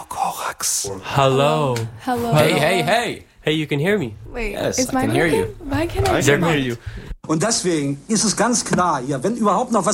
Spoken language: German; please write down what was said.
Korax. Hello. Hello. Hey. Hey, you can hear me. Wait, Yes, is I my can hear mic you. in? Why can't I I can hear you. Und deswegen ist es ganz klar hier, wenn überhaupt noch was